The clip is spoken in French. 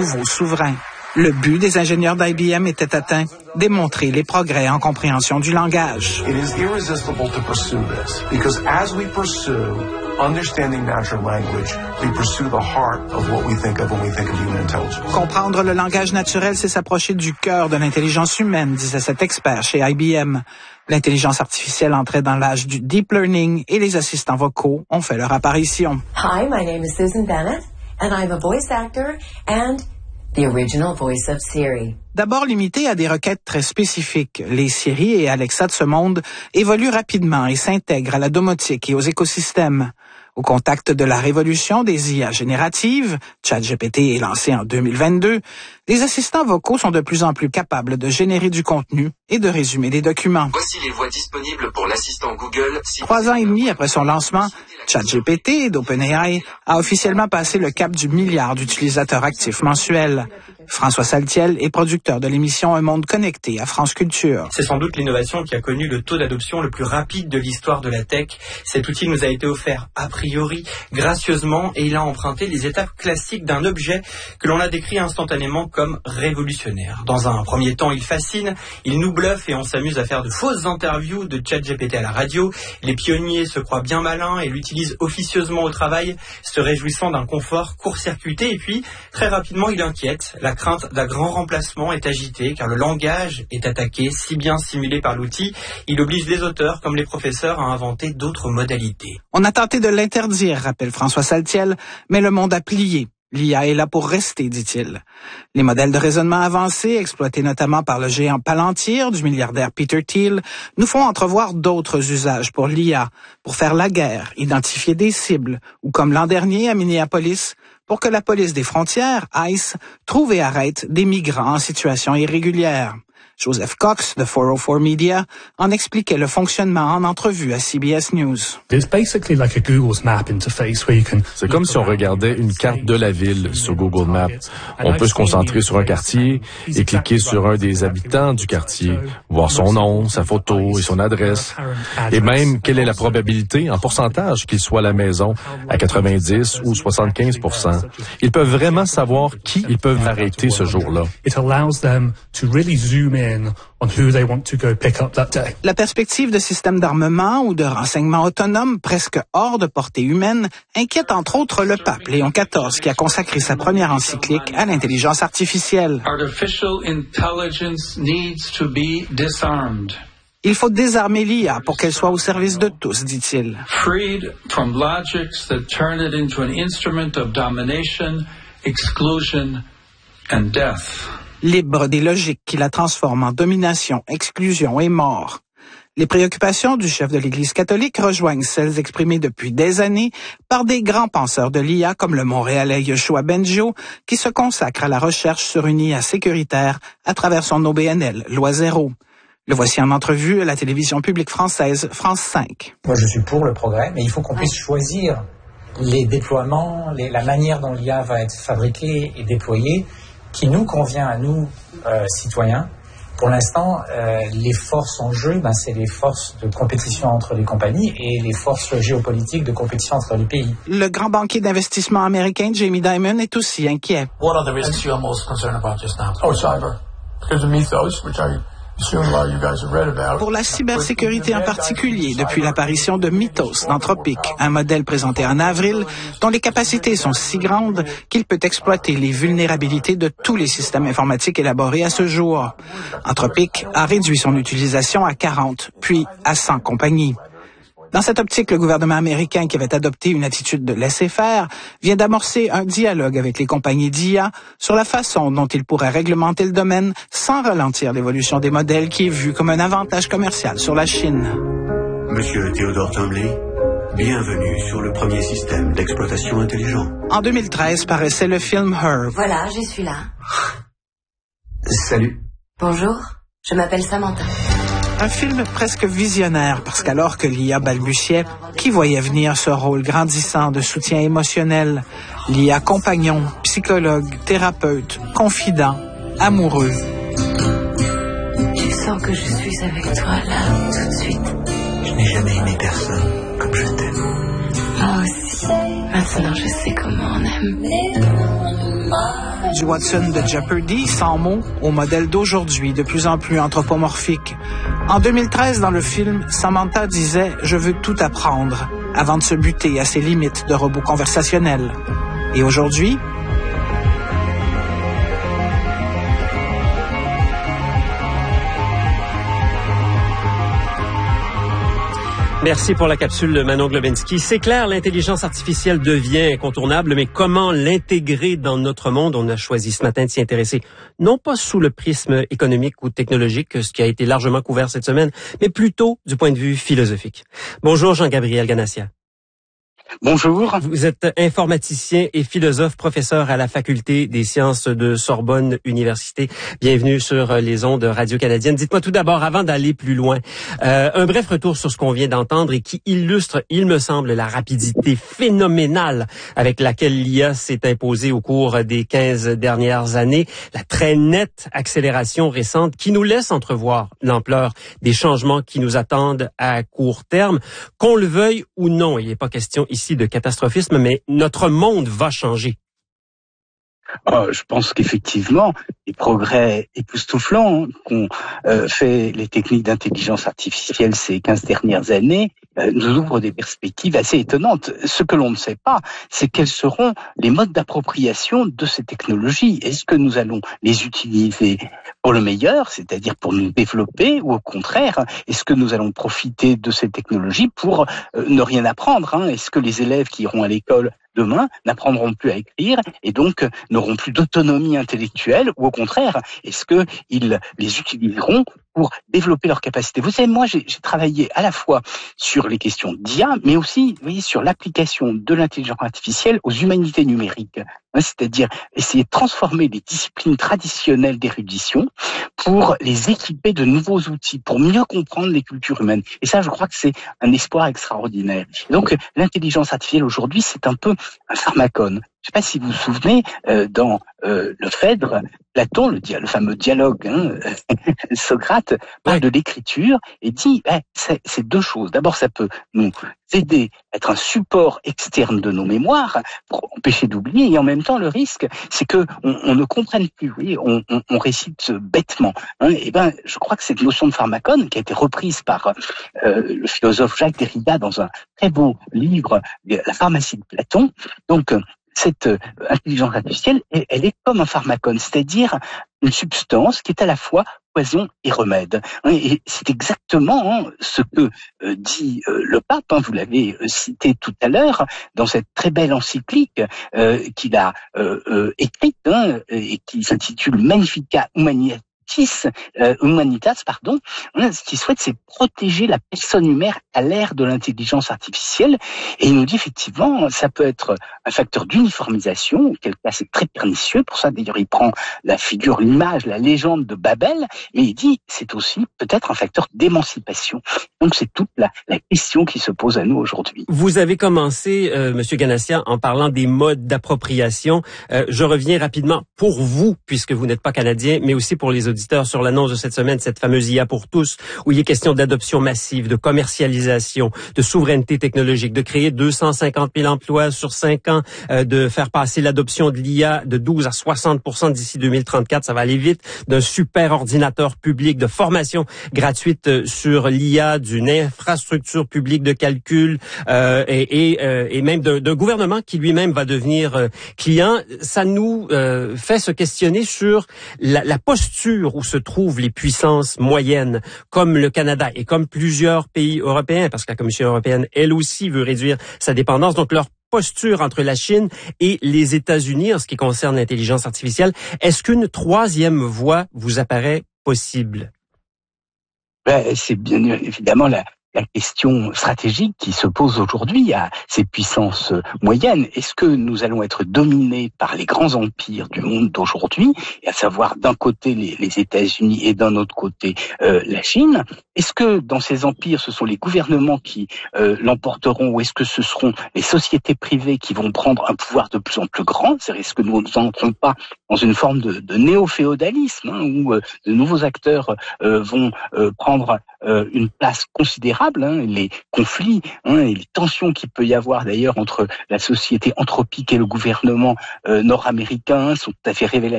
nouveau souverain. Le but des ingénieurs d'IBM était atteint, démontrer les progrès en compréhension du langage. It is irresistible to pursue this, because as we pursue understanding natural language, we pursue the heart of what we think of when we think of human intelligence. Comprendre le langage naturel, c'est s'approcher du cœur de l'intelligence humaine, disait cet expert chez IBM. L'intelligence artificielle entrait dans l'âge du deep learning et les assistants vocaux ont fait leur apparition. Hi, my name is Susan Bennett, and I'm a voice actor and the original voice of Siri. D'abord limité à des requêtes très spécifiques, les Siri et Alexa de ce monde évoluent rapidement et s'intègrent à la domotique et aux écosystèmes. Au contact de la révolution des IA génératives, ChatGPT est lancé en 2022, les assistants vocaux sont de plus en plus capables de générer du contenu et de résumer des documents. Voici les voix disponibles pour l'assistant Google. 3 ans et demi après son lancement, ChatGPT d'OpenAI a officiellement passé le cap du milliard d'utilisateurs actifs mensuels. François Saltiel est producteur de l'émission Un monde connecté à France Culture. C'est sans doute l'innovation qui a connu le taux d'adoption le plus rapide de l'histoire de la tech. Cet outil nous a été offert a priori, gracieusement, et il a emprunté les étapes classiques d'un objet que l'on a décrit instantanément comme révolutionnaire. Dans un premier temps, il fascine, il nous bluffe et on s'amuse à faire de fausses interviews de ChatGPT à la radio. Les pionniers se croient bien malins et l'utilisent officieusement au travail, se réjouissant d'un confort court-circuité. Et puis, très rapidement, il inquiète. La crainte d'un grand remplacement est agitée car le langage est attaqué, si bien simulé par l'outil. Il oblige les auteurs comme les professeurs à inventer d'autres modalités. On a tenté de l'interdire, rappelle François Saltiel, mais le monde a plié. L'IA est là pour rester, dit-il. Les modèles de raisonnement avancés, exploités notamment par le géant Palantir du milliardaire Peter Thiel, nous font entrevoir d'autres usages pour l'IA, pour faire la guerre, identifier des cibles, ou comme l'an dernier à Minneapolis, pour que la police des frontières, ICE, trouve et arrête des migrants en situation irrégulière. Joseph Cox, de 404 Media, en expliquait le fonctionnement en entrevue à CBS News. C'est comme si on regardait une carte de la ville sur Google Maps. On peut se concentrer sur un quartier et cliquer sur un des habitants du quartier, voir son nom, sa photo et son adresse. Et même, quelle est la probabilité en pourcentage qu'il soit à la maison, à 90 ou 75%. Ils peuvent vraiment savoir qui ils peuvent arrêter ce jour-là. La perspective de systèmes d'armement ou de renseignement autonome presque hors de portée humaine inquiète entre autres le pape Léon XIV qui a consacré sa première encyclique à l'intelligence artificielle. Il faut désarmer l'IA pour qu'elle soit au service de tous, dit-il. Freed from logics that turn it into an instrument of domination, exclusion and death. Libre des logiques qui la transforment en domination, exclusion et mort. Les préoccupations du chef de l'Église catholique rejoignent celles exprimées depuis des années par des grands penseurs de l'IA comme le Montréalais Yoshua Bengio, qui se consacre à la recherche sur une IA sécuritaire à travers son OBNL, Loi 0. Le voici en entrevue à la télévision publique française, France 5. Moi, je suis pour le progrès, mais il faut qu'on puisse choisir les déploiements, la manière dont l'IA va être fabriquée et déployée, qui nous convient à nous, citoyens. Pour l'instant, les forces en jeu, c'est les forces de compétition entre les compagnies et les forces géopolitiques de compétition entre les pays. Le grand banquier d'investissement américain Jamie Dimon est aussi inquiet. What are the risks you're most concerned about just now? Oh, cyber. Because of Mythos, which Pour la cybersécurité en particulier, depuis l'apparition de Mythos d'Anthropic, un modèle présenté en avril dont les capacités sont si grandes qu'il peut exploiter les vulnérabilités de tous les systèmes informatiques élaborés à ce jour. Anthropic a réduit son utilisation à 40, puis à 100 compagnies. Dans cette optique, le gouvernement américain, qui avait adopté une attitude de laisser-faire, vient d'amorcer un dialogue avec les compagnies d'IA sur la façon dont ils pourraient réglementer le domaine sans ralentir l'évolution des modèles qui est vue comme un avantage commercial sur la Chine. Monsieur Theodore Tombly, bienvenue sur le premier système d'exploitation intelligent. En 2013 paraissait le film Her. Voilà, je suis là. Salut. Bonjour, je m'appelle Samantha. Un film presque visionnaire parce qu'alors que l'IA balbutiait, qui voyait venir ce rôle grandissant de soutien émotionnel? L'IA compagnon, psychologue, thérapeute, confident, amoureux. Tu sens que je suis avec toi là, tout de suite. Je n'ai jamais aimé personne comme je t'aime. Moi aussi. Maintenant, je sais comment on aime. Du Watson de Jeopardy, sans mots, au modèle d'aujourd'hui, de plus en plus anthropomorphique. En 2013, dans le film, Samantha disait « Je veux tout apprendre » avant de se buter à ses limites de robot conversationnel. Et aujourd'hui... Merci pour la capsule de Manon Globinski. C'est clair, l'intelligence artificielle devient incontournable, mais comment l'intégrer dans notre monde? On a choisi ce matin de s'y intéresser, non pas sous le prisme économique ou technologique, ce qui a été largement couvert cette semaine, mais plutôt du point de vue philosophique. Bonjour Jean-Gabriel Ganassia. Bonjour. Vous êtes informaticien et philosophe, professeur à la Faculté des sciences de Sorbonne Université. Bienvenue sur les ondes radio-canadiennes. Dites-moi tout d'abord, avant d'aller plus loin, un bref retour sur ce qu'on vient d'entendre et qui illustre, il me semble, la rapidité phénoménale avec laquelle l'IA s'est imposée au cours des 15 dernières années, la très nette accélération récente qui nous laisse entrevoir l'ampleur des changements qui nous attendent à court terme. Qu'on le veuille ou non, il n'est pas question ici de catastrophisme, mais notre monde va changer. Je pense qu'effectivement, les progrès époustouflants qu'ont fait les techniques d'intelligence artificielle ces 15 dernières années nous ouvrent des perspectives assez étonnantes. Ce que l'on ne sait pas, c'est quels seront les modes d'appropriation de ces technologies. Est-ce que nous allons les utiliser pour le meilleur, c'est-à-dire pour nous développer, ou au contraire, est-ce que nous allons profiter de ces technologies pour ne rien apprendre, Est-ce que les élèves qui iront à l'école demain n'apprendront plus à écrire et donc n'auront plus d'autonomie intellectuelle, ou au contraire, est-ce qu'ils les utiliseront pour développer leurs capacités? Vous savez, moi, j'ai travaillé à la fois sur les questions d'IA, mais aussi, vous voyez, sur l'application de l'intelligence artificielle aux humanités numériques. C'est-à-dire essayer de transformer les disciplines traditionnelles d'érudition pour les équiper de nouveaux outils, pour mieux comprendre les cultures humaines. Et ça, je crois que c'est un espoir extraordinaire. Donc, l'intelligence artificielle aujourd'hui, c'est un peu un pharmacone. Je ne sais pas si vous vous souvenez, dans le Phèdre, Platon, le fameux dialogue, Socrate parle de l'écriture et dit c'est deux choses. D'abord, ça peut nous aider à être un support externe de nos mémoires pour empêcher d'oublier, et en même temps, le risque, c'est que on ne comprenne plus. Vous voyez, on récite bêtement. Je crois que cette notion de pharmacone, qui a été reprise par le philosophe Jacques Derrida dans un très beau livre, La pharmacie de Platon, donc cette intelligence artificielle, elle est comme un pharmacone, c'est-à-dire une substance qui est à la fois poison et remède. Et c'est exactement ce que dit le pape, vous l'avez cité tout à l'heure, dans cette très belle encyclique qu'il a écrite et qui s'intitule Magnificat Humanitas, ce qu'il souhaite, c'est protéger la personne humaine à l'ère de l'intelligence artificielle. Et il nous dit effectivement, ça peut être un facteur d'uniformisation, auquel cas c'est très pernicieux. Pour ça, d'ailleurs, il prend l'image, la légende de Babel, mais il dit c'est aussi peut-être un facteur d'émancipation. Donc c'est toute la question qui se pose à nous aujourd'hui. Vous avez commencé, Monsieur Ganassia, en parlant des modes d'appropriation. Je reviens rapidement pour vous, puisque vous n'êtes pas canadien, mais aussi pour les auditeurs, sur l'annonce de cette semaine, cette fameuse IA pour tous, où il est question d'adoption massive, de commercialisation, de souveraineté technologique, de créer 250 000 emplois sur 5 ans, de faire passer l'adoption de l'IA de 12 à 60% d'ici 2034, ça va aller vite, d'un super ordinateur public, de formation gratuite sur l'IA, d'une infrastructure publique de calcul et même d'un gouvernement qui lui-même va devenir client. Ça nous fait se questionner sur la posture où se trouvent les puissances moyennes, comme le Canada et comme plusieurs pays européens, parce que la Commission européenne, elle aussi, veut réduire sa dépendance. Donc, leur posture entre la Chine et les États-Unis en ce qui concerne l'intelligence artificielle. Est-ce qu'une troisième voie vous apparaît possible? C'est bien évidemment la question stratégique qui se pose aujourd'hui à ces puissances moyennes. Est-ce que nous allons être dominés par les grands empires du monde d'aujourd'hui, à savoir d'un côté les États-Unis et d'un autre côté la Chine? Est-ce que dans ces empires, ce sont les gouvernements qui l'emporteront, ou est-ce que ce seront les sociétés privées qui vont prendre un pouvoir de plus en plus grand? Est-ce que nous n'entrons pas dans une forme de néo-féodalisme où de nouveaux acteurs vont prendre une place considérable? considérable. Les conflits et les tensions qu'il peut y avoir d'ailleurs entre la société anthropique et le gouvernement nord-américain sont tout à fait révélatrices